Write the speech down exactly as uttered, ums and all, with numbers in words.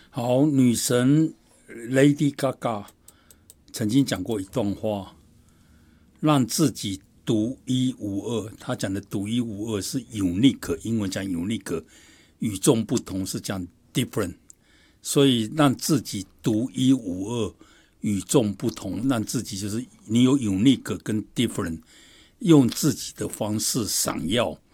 好，女神 Lady Gaga 曾经讲过一段话，让自己独一无二。她讲的独一无二是 unique， 英文讲 unique， 与众不同是讲 different， 所以让自己独一无二、与众不同，让自己就是你有 unique 跟 different， 用自己的方式闪耀，